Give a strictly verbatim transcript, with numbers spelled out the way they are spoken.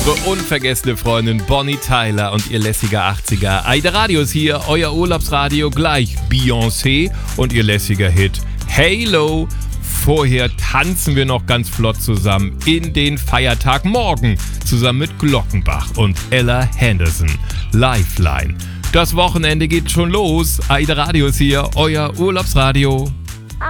Unsere unvergessene Freundin Bonnie Tyler und ihr lässiger achtziger. Aida Radio ist hier, euer Urlaubsradio, gleich Beyoncé und ihr lässiger Hit Halo. Vorher tanzen wir noch ganz flott zusammen in den Feiertag morgen, zusammen mit Glockenbach und Ella Henderson. Lifeline. Das Wochenende geht schon los. Aida Radio ist hier, euer Urlaubsradio.